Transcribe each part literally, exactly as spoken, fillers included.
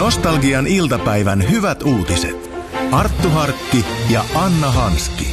Nostalgian iltapäivän hyvät uutiset. Arttu Harkki ja Anna Hanski.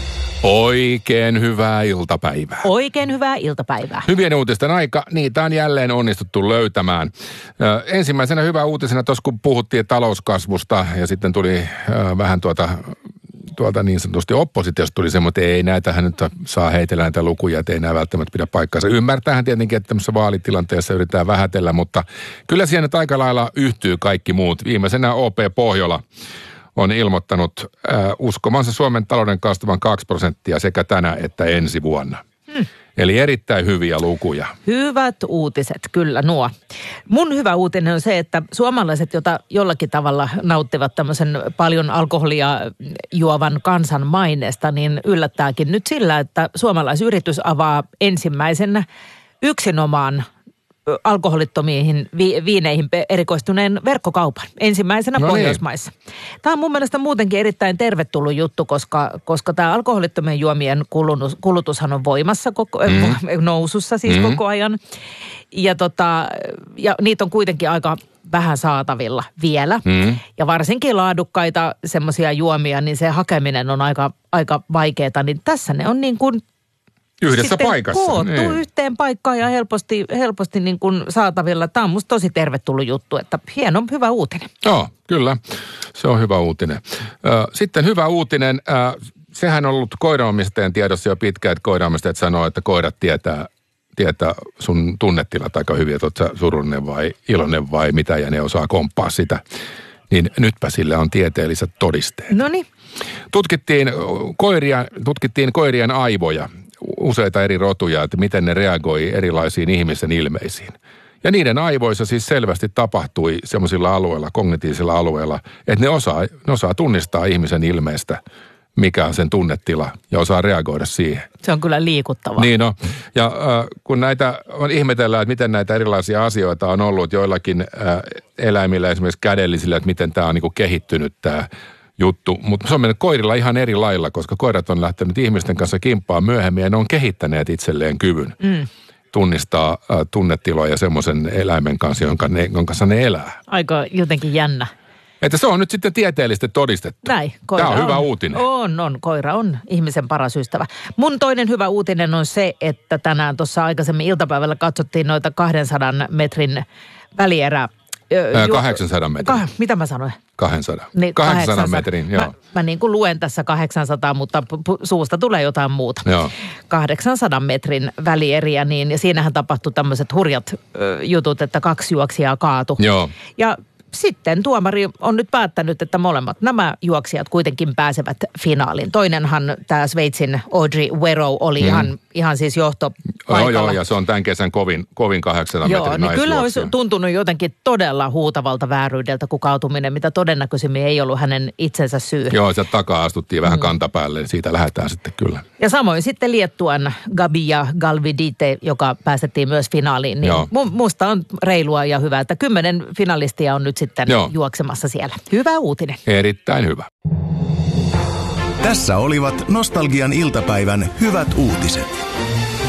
Oikein hyvää iltapäivää. Oikein hyvää iltapäivää. Hyvien uutisten aika, niitä on jälleen onnistuttu löytämään. Ö, ensimmäisenä hyvä uutisena tuossa, kun puhuttiin talouskasvusta ja sitten tuli ö, vähän tuota, tuolta niin sanotusti oppositiosta tuli semmoinen, että ei näitähän nyt saa heitellä näitä lukuja, että ei nämä välttämättä pidä paikkaansa. Ymmärtäähän tietenkin, että tämmöisessä vaalitilanteessa yritetään vähätellä, mutta kyllä siihen nyt aika lailla yhtyy kaikki muut. Viimeisenä O P Pohjola on ilmoittanut äh, uskomansa Suomen talouden kasvavan kaksi prosenttia sekä tänä että ensi vuonna. Hmm. Eli erittäin hyviä lukuja. Hyvät uutiset, kyllä nuo. Mun hyvä uutinen on se, että suomalaiset, joita jollakin tavalla nauttivat tämmöisen paljon alkoholia juovan kansan maineesta, niin yllättääkin nyt sillä, että suomalaisyritys avaa ensimmäisenä yksinomaan alkoholittomiin vi- viineihin erikoistuneen verkkokaupan ensimmäisenä no Pohjoismaissa. Niin. Tämä on mun mielestä muutenkin erittäin tervetullut juttu, koska, koska tämä alkoholittomien juomien kulunus, kulutushan on voimassa, koko, mm. nousussa siis mm. koko ajan. Ja, tota, ja niitä on kuitenkin aika vähän saatavilla vielä. Mm. Ja varsinkin laadukkaita semmoisia juomia, niin se hakeminen on aika, aika vaikeaa. Niin tässä ne on niin kuin yhdessä sitten paikassa. koottu niin yhteen paikkaan ja helposti, helposti niin kuin saatavilla. Tämä on musta tosi tervetullut juttu, että hieno, hyvä uutinen. Joo, kyllä. Se on hyvä uutinen. Sitten hyvä uutinen. Sehän on ollut koiranomistajan tiedossa jo pitkään, että koiraomistajat sanoo, että koirat tietää, tietää sun tunnetilat aika hyvin, että oot sä surullinen vai iloinen vai mitä, ja ne osaa komppaa sitä. Niin nytpä sillä on tieteelliset todisteet. Noniin. Tutkittiin, koiria, tutkittiin koirien aivoja, useita eri rotuja, että miten ne reagoi erilaisiin ihmisen ilmeisiin. Ja niiden aivoissa siis selvästi tapahtui semmoisilla alueilla, kognitiivisilla alueilla, että ne osaa, ne osaa tunnistaa ihmisen ilmeistä, mikä on sen tunnetila, ja osaa reagoida siihen. Se on kyllä liikuttavaa. Niin no, ja äh, kun näitä on ihmetellään, että miten näitä erilaisia asioita on ollut joillakin äh, eläimillä, esimerkiksi kädellisillä, että miten tämä on niin kuin kehittynyt tämä juttu, mutta se on mennyt koirilla ihan eri lailla, koska koirat on lähtenyt ihmisten kanssa kimppaan myöhemmin ja ne on kehittäneet itselleen kyvyn mm. tunnistaa äh, tunnetiloja semmoisen eläimen kanssa, jonka, ne, jonka kanssa ne elää. Aika jotenkin jännä. Että se on nyt sitten tieteellisesti todistettu. Näin, koira Tämä on, on hyvä uutinen. On, on. Koira on ihmisen paras ystävä. Mun toinen hyvä uutinen on se, että tänään tuossa aikaisemmin iltapäivällä katsottiin noita kahdensadan metrin välierää. Ää, kahdeksansadan metrin. Ka- mitä mä sanoin? kaksisataa. Niin, kahdeksansadan metrin, joo. Mä, mä niin kuin luen tässä kahdeksansataa, mutta pu- suusta tulee jotain muuta. Joo. kahdeksansadan metrin välieriä, niin ja siinähän tapahtui tämmöiset hurjat ö, jutut, että kaksi juoksijaa kaatu. Joo. Ja sitten tuomari on nyt päättänyt, että molemmat nämä juoksijat kuitenkin pääsevät finaaliin. Toinenhan tämä Sveitsin Audrey Werrow oli mm. ihan, ihan siis johtopaikalla. Joo, joo, ja se on tämän kesän kovin, kovin kahdeksansadan joo, metrin niin naisjuoksija. kyllä olisi tuntunut jotenkin todella huutavalta vääryydeltä, kun kaatuminen, mitä todennäköisimmin ei ollut hänen itsensä syy. Joo, sieltä takaa astuttiin vähän mm. kantapäälle, siitä lähdetään sitten kyllä. Ja samoin sitten Liettuan Gabija Galvidite, joka päästettiin myös finaaliin. Niin mu- musta on reilua ja hyvä, että kymmenen finalistia on nyt sitten Joo. juoksemassa siellä. Hyvä uutinen. Erittäin hyvä. Tässä olivat Nostalgian iltapäivän hyvät uutiset.